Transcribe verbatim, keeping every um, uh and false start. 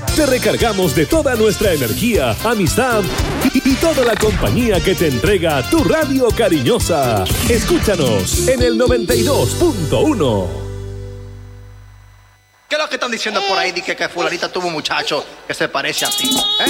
Te recargamos de toda nuestra energía, amistad y, y toda la compañía que te entrega tu radio cariñosa. Escúchanos en el noventa y dos punto uno. ¿Qué es lo que están diciendo por ahí? Dice que fulanita tuvo un muchacho que se parece a ti, ¿eh?